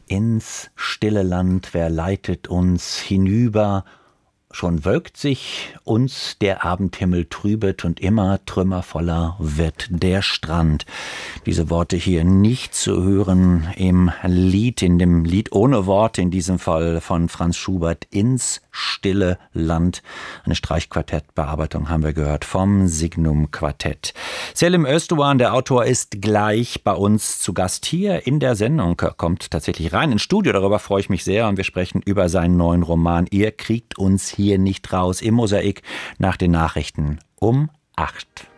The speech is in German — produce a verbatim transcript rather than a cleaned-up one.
ins stille Land, wer leitet uns hinüber? Schon wölkt sich uns der Abendhimmel trübet und immer trümmervoller wird der Strand. Diese Worte hier nicht zu hören im Lied, in dem Lied ohne Worte, in diesem Fall von Franz Schubert, Ins stille Land. Eine Streichquartettbearbeitung haben wir gehört vom Signum Quartett. Selim Özdoğan, der Autor, ist gleich bei uns zu Gast hier in der Sendung. Er kommt tatsächlich rein ins Studio, darüber freue ich mich sehr. Und wir sprechen über seinen neuen Roman Ihr kriegt uns hier nicht raus im Mosaik nach den Nachrichten um acht.